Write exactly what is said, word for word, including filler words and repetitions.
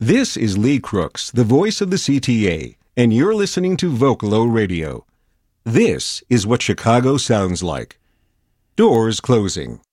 This is Lee Crooks, the voice of the C T A, and you're listening to Vocalo Radio. This is what Chicago sounds like. Doors closing.